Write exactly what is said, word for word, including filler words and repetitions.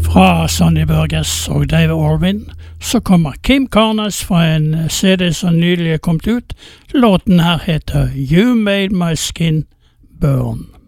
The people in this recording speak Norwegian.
Fra Sonny Burgess og Dave Orvin så kommer Kim Carnes fra en C D som nylig er kommet ut. Låten her heter You Made My Skin Burn.